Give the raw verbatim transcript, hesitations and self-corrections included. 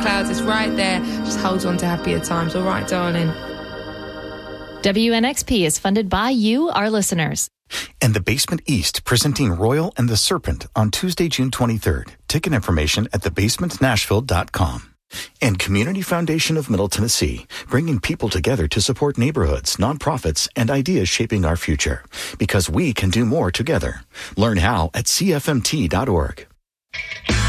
clouds. It's right there. Just hold on to happier times. All right, darling. W N X P is funded by you, our listeners. And the Basement East, presenting Royal and the Serpent on Tuesday, June twenty-third. Ticket information at the basement nashville dot com. And Community Foundation of Middle Tennessee, bringing people together to support neighborhoods, nonprofits, and ideas shaping our future. Because we can do more together. Learn how at c f m t dot org.